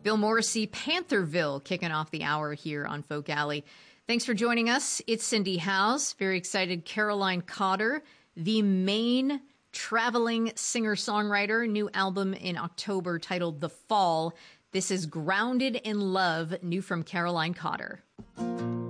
Bill Morrissey, Pantherville, kicking off the hour here on Folk Alley. Thanks for joining us. It's Cindy Howes. Very excited. Caroline Cotter, the main traveling singer-songwriter. New album in October titled The Fall. This is Grounded in Love, new from Caroline Cotter.